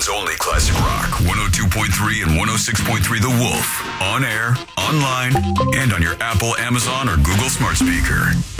Oregon's only classic rock, 102.3 and 106.3 The Wolf. On air, online, and on your Apple, Amazon, or Google smart speaker.